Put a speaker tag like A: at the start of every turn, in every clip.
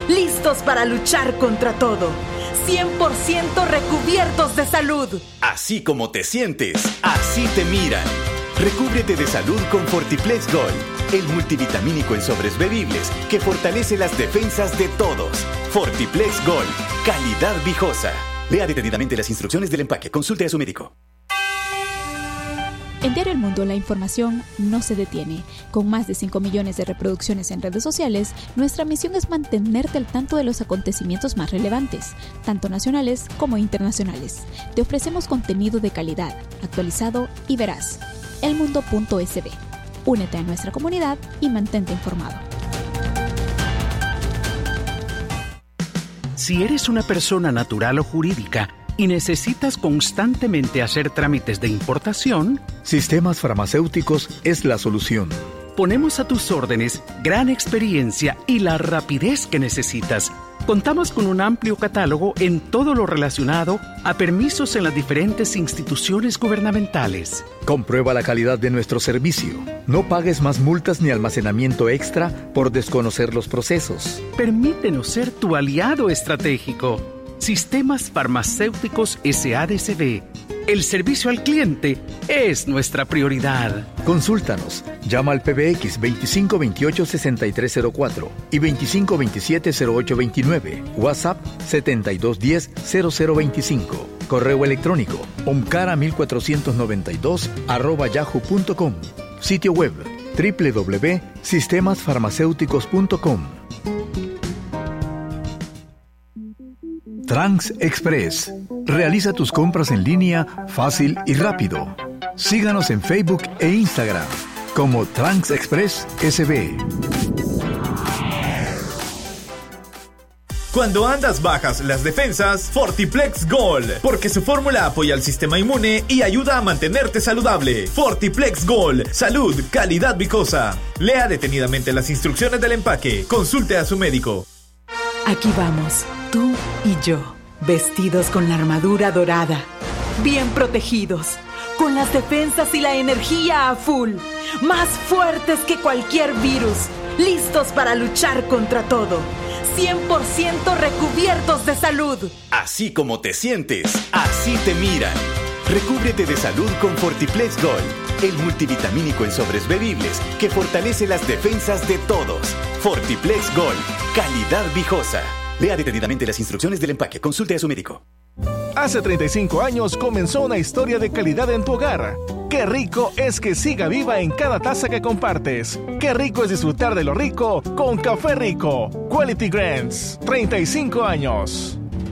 A: listos para luchar contra todo. 100% recubiertos de salud.
B: Así como te sientes, así te miran. Recúbrete de salud con Fortiplex Gold, el multivitamínico en sobres bebibles que fortalece las defensas de todos. Fortiplex Gold, calidad viejosa. Lea detenidamente las instrucciones del empaque. Consulte a su médico.
C: En Diario El Mundo, la información no se detiene. Con más de 5 millones de reproducciones en redes sociales, nuestra misión es mantenerte al tanto de los acontecimientos más relevantes, tanto nacionales como internacionales. Te ofrecemos contenido de calidad, actualizado y veraz. elmundo.sb. Únete a nuestra comunidad y mantente informado.
D: Si eres una persona natural o jurídica y necesitas constantemente hacer trámites de importación,
E: Sistemas Farmacéuticos es la solución.
D: ponemos a tus órdenes gran experiencia y la rapidez que necesitas. Contamos con un amplio catálogo en todo lo relacionado a permisos en las diferentes instituciones gubernamentales.
E: Comprueba la calidad de nuestro servicio. No pagues más multas ni almacenamiento extra por desconocer los procesos.
D: Permítenos ser tu aliado estratégico. Sistemas Farmacéuticos SADCB. El servicio al cliente es nuestra prioridad.
E: Consúltanos. Llama al PBX 2528-6304 y 2527-0829. WhatsApp 7210-0025. Correo electrónico omcara1492@yahoo.com. Sitio web www.sistemasfarmacéuticos.com. Trans Express. Realiza tus compras en línea fácil y rápido. Síganos en Facebook e Instagram como Trans Express SB.
F: Cuando andas bajas las defensas, Fortiplex Gold, porque su fórmula apoya al sistema inmune y ayuda a mantenerte saludable. Fortiplex Gold, salud, calidad viejosa. Lea detenidamente las instrucciones del empaque. Consulte a su médico.
A: Aquí vamos, tú y yo, vestidos con la armadura dorada, bien protegidos, con las defensas y la energía a full, más fuertes que cualquier virus, listos para luchar contra todo. 100% recubiertos de salud.
B: Así como te sientes, así te miran. Recúbrete de salud con Fortiplex Gold, el multivitamínico en sobres bebibles que fortalece las defensas de todos. Fortiplex Gold, calidad viejosa. Lea detenidamente las instrucciones del empaque. Consulte a su médico.
G: Hace 35 años comenzó una historia de calidad en tu hogar. Qué rico es que siga viva en cada taza que compartes. Qué rico es disfrutar de lo rico con Café Rico. Quality Grants, 35 años.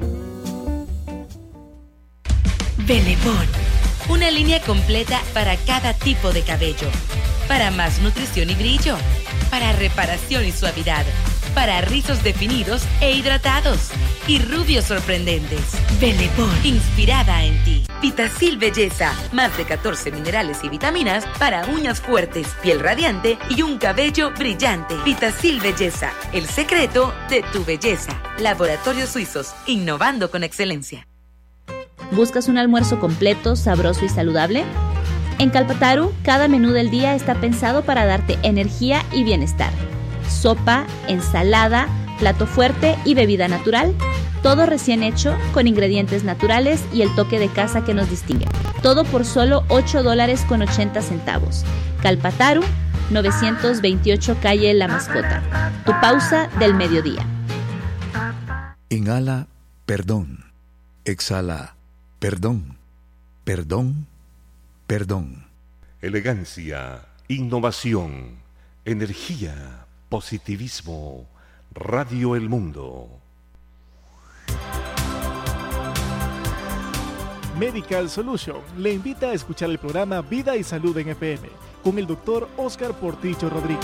H: Benepon, una línea completa para cada tipo de cabello. Para más nutrición y brillo. Para reparación y suavidad. Para rizos definidos e hidratados. Y rubios sorprendentes. Benepon, inspirada en ti. Vitacil Belleza, más de 14 minerales y vitaminas para uñas fuertes, piel radiante y un cabello brillante. Vitacil Belleza, el secreto de tu belleza. Laboratorios Suizos, innovando con excelencia.
I: ¿Buscas un almuerzo completo, sabroso y saludable? En Calpataru, cada menú del día está pensado para darte energía y bienestar. Sopa, ensalada, plato fuerte y bebida natural. Todo recién hecho, con ingredientes naturales y el toque de casa que nos distingue. Todo por solo $8.80. Calpataru, 928 calle La Mascota. Tu pausa del mediodía.
E: Inhala, perdón. Exhala, perdón. Perdón, perdón.
J: Elegancia, innovación, energía, positivismo. Radio El Mundo.
G: Medical Solution le invita a escuchar el programa Vida y Salud en FM con el Dr. Óscar Portillo Rodríguez.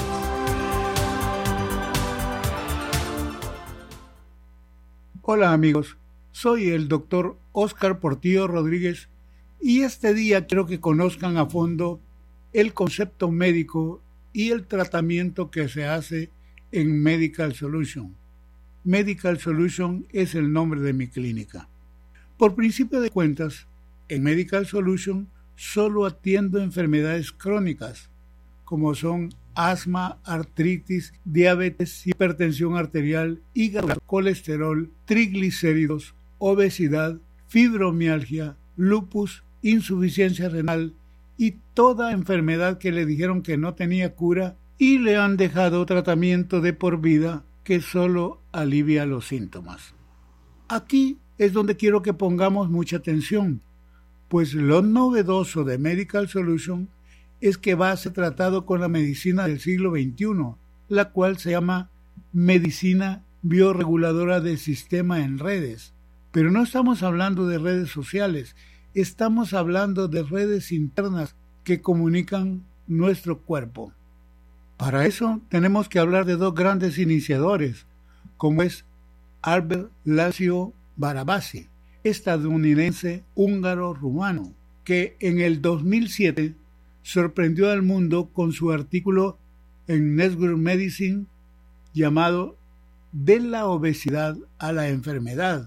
K: Hola amigos, soy el Dr. Óscar Portillo Rodríguez y este día quiero que conozcan a fondo el concepto médico y el tratamiento que se hace en Medical Solution. Medical Solution es el nombre de mi clínica. Por principio de cuentas, en Medical Solution solo atiendo enfermedades crónicas, como son asma, artritis, diabetes, hipertensión arterial, hígado, colesterol, triglicéridos, obesidad, fibromialgia, lupus, insuficiencia renal y toda enfermedad que le dijeron que no tenía cura y le han dejado tratamiento de por vida que solo alivia los síntomas. Aquí es donde quiero que pongamos mucha atención, pues lo novedoso de Medical Solution es que va a ser tratado con la medicina del siglo XXI, la cual se llama medicina bioreguladora del sistema en redes. Pero no estamos hablando de redes sociales, estamos hablando de redes internas que comunican nuestro cuerpo. Para eso tenemos que hablar de dos grandes iniciadores, como es Albert László Barabasi, estadounidense húngaro-rumano, que en el 2007 sorprendió al mundo con su artículo en Nature Medicine llamado De la obesidad a la enfermedad,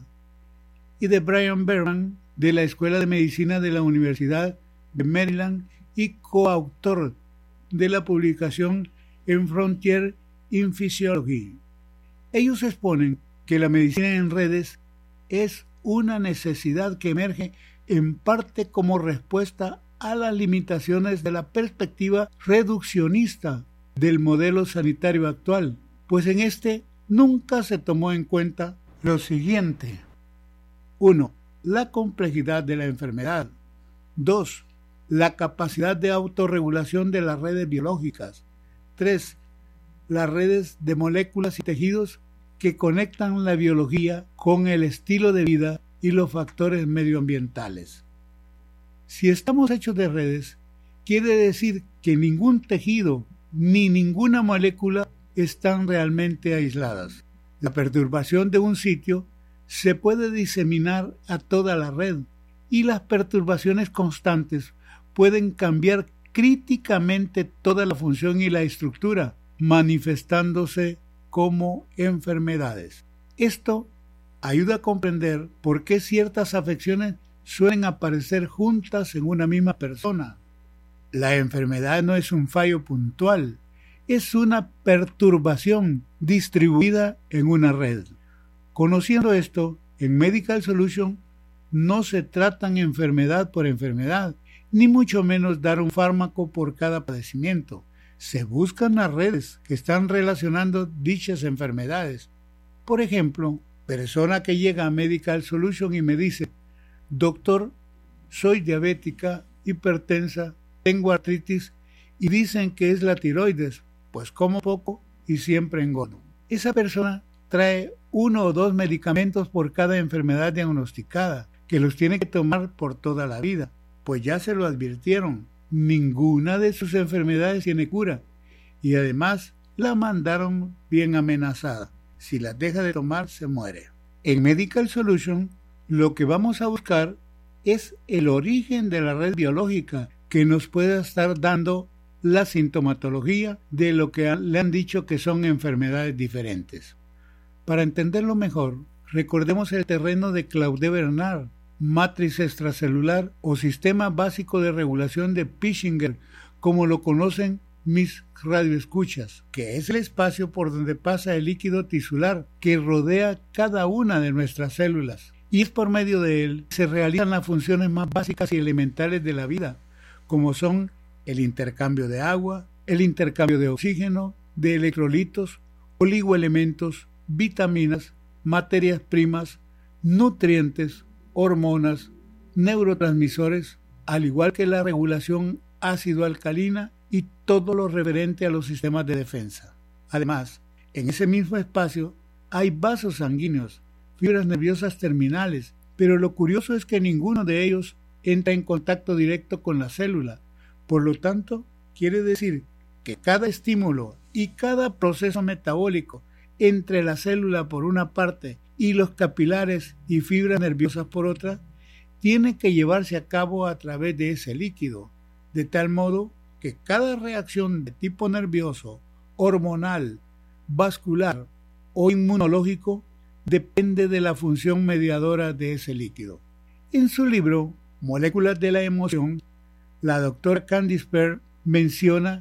K: y de Brian Berman de la Escuela de Medicina de la Universidad de Maryland y coautor de la publicación en Frontier in Physiology. Ellos exponen que la medicina en redes es una necesidad que emerge en parte como respuesta a las limitaciones de la perspectiva reduccionista del modelo sanitario actual, pues en este nunca se tomó en cuenta lo siguiente. 1. La complejidad de la enfermedad. 2. La capacidad de autorregulación de las redes biológicas. 3. Las redes de moléculas y tejidos que conectan la biología con el estilo de vida y los factores medioambientales. Si estamos hechos de redes, quiere decir que ningún tejido ni ninguna molécula están realmente aisladas. La perturbación de un sitio se puede diseminar a toda la red y las perturbaciones constantes pueden cambiar críticamente toda la función y la estructura, manifestándose como enfermedades. Esto ayuda a comprender por qué ciertas afecciones suelen aparecer juntas en una misma persona. La enfermedad no es un fallo puntual, es una perturbación distribuida en una red. Conociendo esto, en Medical Solution no se tratan enfermedad por enfermedad, ni mucho menos dar un fármaco por cada padecimiento. Se buscan las redes que están relacionando dichas enfermedades. Por ejemplo, persona que llega a Medical Solution y me dice: doctor, soy diabética, hipertensa, tengo artritis y dicen que es la tiroides, pues como poco y siempre engordo. Esa persona trae 1 o 2 medicamentos por cada enfermedad diagnosticada, que los tiene que tomar por toda la vida, pues ya se lo advirtieron, ninguna de sus enfermedades tiene cura, y además la mandaron bien amenazada. Si las deja de tomar, se muere. En Medical Solution, lo que vamos a buscar es el origen de la red biológica que nos pueda estar dando la sintomatología de lo que le han dicho que son enfermedades diferentes. Para entenderlo mejor, recordemos el terreno de Claude Bernard, matriz extracelular o sistema básico de regulación de Pischinger, como lo conocen mis radioescuchas, que es el espacio por donde pasa el líquido tisular que rodea cada una de nuestras células, y es por medio de él que se realizan las funciones más básicas y elementales de la vida, como son el intercambio de agua, el intercambio de oxígeno, de electrolitos, oligoelementos, vitaminas, materias primas, nutrientes, hormonas, neurotransmisores, al igual que la regulación ácido-alcalina y todo lo referente a los sistemas de defensa. Además, en ese mismo espacio hay vasos sanguíneos, fibras nerviosas terminales, pero lo curioso es que ninguno de ellos entra en contacto directo con la célula. Por lo tanto, quiere decir que cada estímulo y cada proceso metabólico entre la célula por una parte y los capilares y fibras nerviosas por otra, tiene que llevarse a cabo a través de ese líquido, de tal modo que cada reacción de tipo nervioso, hormonal, vascular o inmunológico depende de la función mediadora de ese líquido. En su libro Moléculas de la emoción, la doctora Candice Pert menciona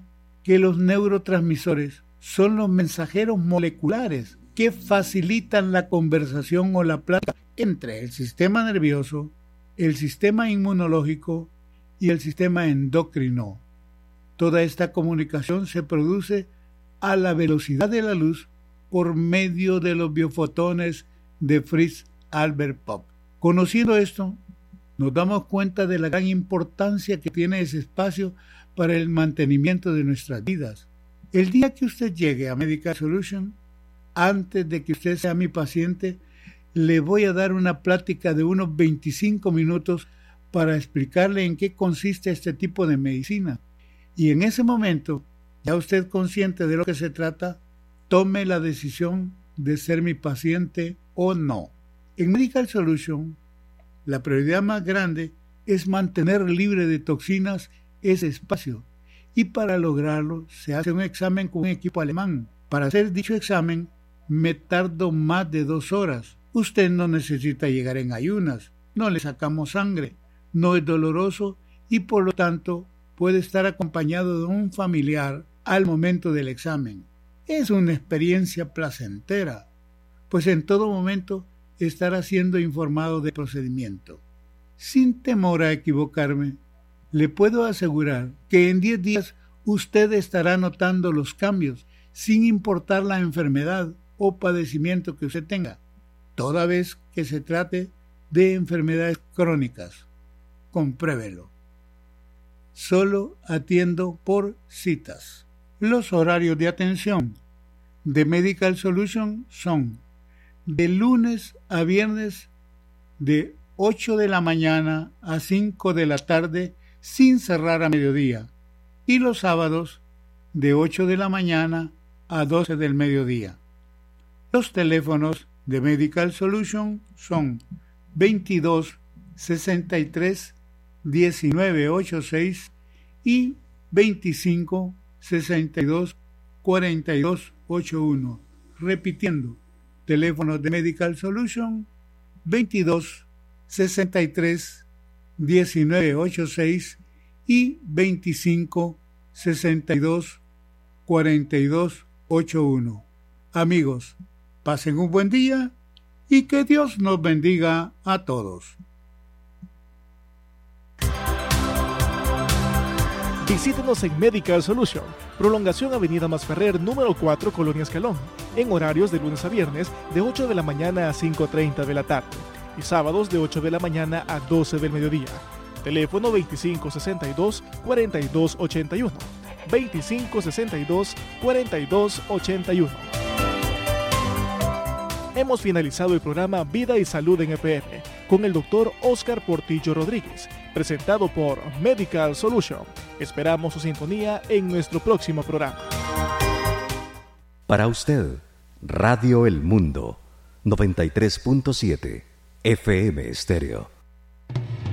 K: que los neurotransmisores son los mensajeros moleculares que facilitan la conversación o la plática entre el sistema nervioso, el sistema inmunológico y el sistema endocrino. Toda esta comunicación se produce a la velocidad de la luz por medio de los biofotones de Fritz Albert Popp. Conociendo esto, nos damos cuenta de la gran importancia que tiene ese espacio para el mantenimiento de nuestras vidas. El día que usted llegue a Medical Solution, antes de que usted sea mi paciente, le voy a dar una plática de unos 25 minutos para explicarle en qué consiste este tipo de medicina. Y en ese momento, ya usted consciente de lo que se trata, tome la decisión de ser mi paciente o no. En Medical Solution, la prioridad más grande es mantener libre de toxinas ese espacio. Y para lograrlo se hace un examen con un equipo alemán. Para hacer dicho examen me tardo más de 2 horas. Usted no necesita llegar en ayunas, no le sacamos sangre, no es doloroso y por lo tanto puede estar acompañado de un familiar al momento del examen. Es una experiencia placentera, pues en todo momento estará siendo informado del procedimiento. Sin temor a equivocarme, le puedo asegurar que en 10 días usted estará notando los cambios, sin importar la enfermedad o padecimiento que usted tenga, toda vez que se trate de enfermedades crónicas. Compruébelo. Solo atiendo por citas. Los horarios de atención de Medical Solution son de lunes a viernes de 8 de la mañana a 5 de la tarde sin cerrar a mediodía y los sábados de 8 de la mañana a 12 del mediodía. Los teléfonos de Medical Solution son 22 63 19 86 y 25 62 42 81. Repitiendo, teléfonos de Medical Solution 22 63 19 86 y 25 62 42 81. Amigos, pasen un buen día y que Dios nos bendiga a todos.
G: Visítenos en Medical Solution, prolongación Avenida Masferrer, número 4, Colonia Escalón, en horarios de lunes a viernes de 8 de la mañana a 5:30 de la tarde y sábados de 8 de la mañana a 12 del mediodía. Teléfono 2562-4281. 2562-4281. Hemos finalizado el programa Vida y Salud en EPM con el Dr. Óscar Portillo Rodríguez, presentado por Medical Solution. Esperamos su sintonía en nuestro próximo programa.
B: Para usted, Radio El Mundo, 93.7 FM Estéreo.